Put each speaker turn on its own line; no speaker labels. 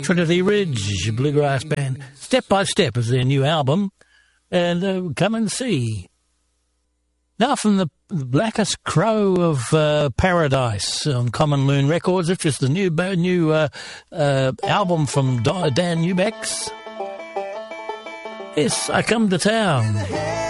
Trinity Ridge bluegrass band. Step by Step is their new album, and come and see. Now from the Blackest Crow of Paradise on Common Loon Records, it's just the new album from Dan Eubanks. Yes, I Come to Town.